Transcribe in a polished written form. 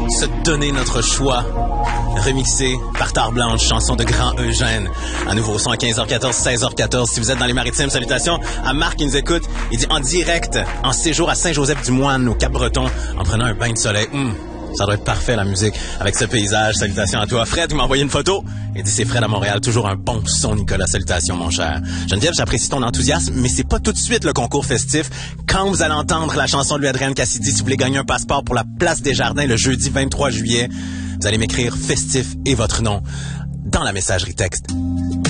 Se donner notre choix. Remixé par Tare Blanche, chanson de Grand Eugène. Un nouveau son à 15h14, 16h14. Si vous êtes dans les Maritimes, salutations à Marc qui nous écoute. Il dit en direct, en séjour à Saint-Joseph-du-Moine, au Cap-Breton, en prenant un bain de soleil. Ça doit être parfait, la musique, avec ce paysage. Salutations à toi. Fred m'a envoyé une photo. Il dit, c'est Fred à Montréal. Toujours un bon son, Nicolas. Salutations, mon cher. Geneviève, j'apprécie ton enthousiasme, mais c'est pas tout de suite le concours festif. Quand vous allez entendre la chanson de Louis-Adrien Cassidy, si vous voulez gagner un passeport pour la Place des Jardins le jeudi 23 juillet, vous allez m'écrire festif et votre nom dans la messagerie texte.